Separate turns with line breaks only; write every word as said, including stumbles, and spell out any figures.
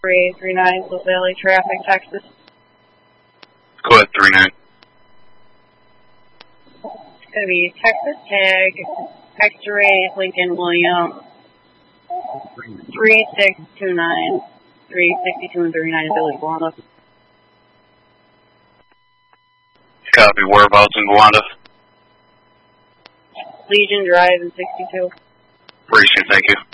three three nine, Little Valley Traffic, Texas.
Go ahead, three nine.
It's going to be Texas Tag, X-Ray, Lincoln William, three six two nine, three sixty-two and thirty-nine, Billy Guanda.
Copy, whereabouts in Guanda?
Legion Drive in sixty-two.
Appreciate it, thank you.